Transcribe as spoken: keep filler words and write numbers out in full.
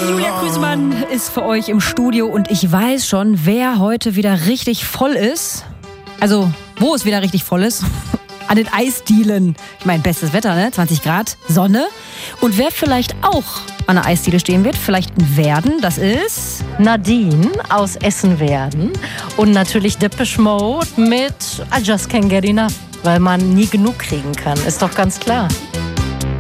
Julia Krüsemann ist für euch im Studio und ich weiß schon, wer heute wieder richtig voll ist. Also, wo es wieder richtig voll ist. An den Eisdielen. Ich meine, bestes Wetter, ne? zwanzig Grad, Sonne. Und wer vielleicht auch an der Eisdiele stehen wird, vielleicht in Werden, das ist Nadine aus Essen-Werden. Und natürlich Depeche Mode mit I Just Can't Get Enough, weil man nie genug kriegen kann, ist doch ganz klar.